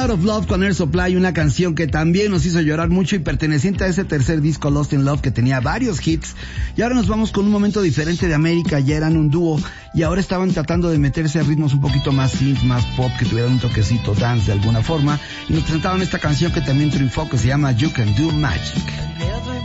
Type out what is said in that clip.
Out of Love con Air Supply, una canción que también nos hizo llorar mucho y perteneciente a ese tercer disco Lost in Love que tenía varios hits. Y ahora nos vamos con un momento diferente de América. Ya eran un dúo y ahora estaban tratando de meterse a ritmos un poquito más synth, más pop, que tuvieran un toquecito dance de alguna forma, y nos presentaban esta canción que también triunfó, que se llama You Can Do Magic.